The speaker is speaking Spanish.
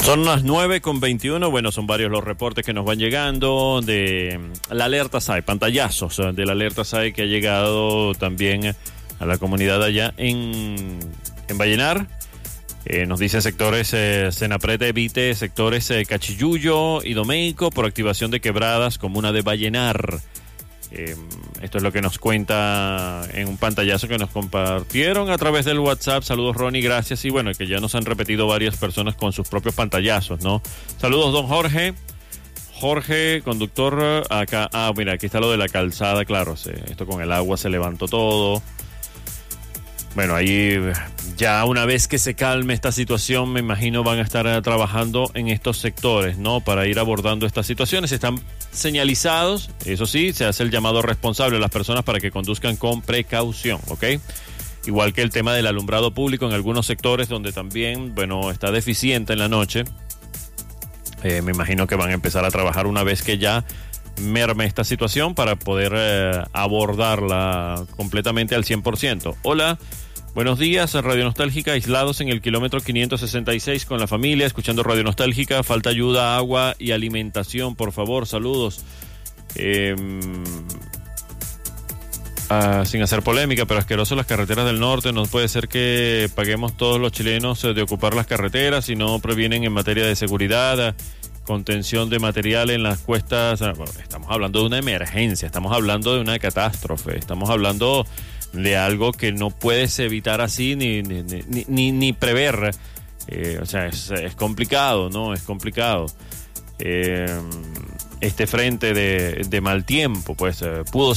Son las 9:21. Bueno, son varios los reportes que nos van llegando de la alerta SAE, pantallazos de la alerta SAE que ha llegado también a la comunidad allá en Vallenar. Nos dicen sectores Senaprete evite sectores Cachiyuyo y Domeico por activación de quebradas, comuna de Vallenar. Esto es lo que nos cuenta en un pantallazo que nos compartieron a través del WhatsApp. Saludos, Ronnie, gracias. Y bueno, que ya nos han repetido varias personas con sus propios pantallazos, ¿no? Saludos, don Jorge. Jorge, conductor, acá. Ah, mira, aquí está lo de la calzada, claro. Esto con el agua se levantó todo. Bueno, ahí ya una vez que se calme esta situación, me imagino van a estar trabajando en estos sectores, ¿no? Para ir abordando estas situaciones. Están señalizados, eso sí, se hace el llamado responsable a las personas para que conduzcan con precaución, ¿ok? Igual que el tema del alumbrado público en algunos sectores donde también, bueno, está deficiente en la noche. Me imagino que van a empezar a trabajar una vez que ya merme esta situación para poder abordarla completamente al 100%. Hola, buenos días, Radio Nostálgica, aislados en el kilómetro 566 con la familia, escuchando Radio Nostálgica, falta ayuda, agua y alimentación, por favor, saludos. Sin hacer polémica, pero asqueroso las carreteras del norte, no puede ser que paguemos todos los chilenos de ocupar las carreteras y no previenen en materia de seguridad, contención de material en las cuestas. Bueno, estamos hablando de una emergencia, estamos hablando de una catástrofe, estamos hablando de algo que no puedes evitar así ni prever. O sea, es complicado, ¿no? Es complicado. Este frente de mal tiempo, pues pudo